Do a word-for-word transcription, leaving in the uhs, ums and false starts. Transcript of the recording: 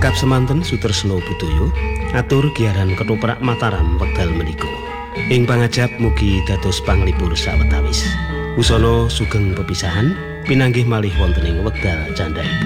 Cekap semanten Sutresna Budaya atur giaran ketoprak Mataram wekdal menika. Ing pangajap mugi dados panglipur sawetawis. Wusana sugeng pepisahan pinanggih malih wonten ing wekdal candhaipun.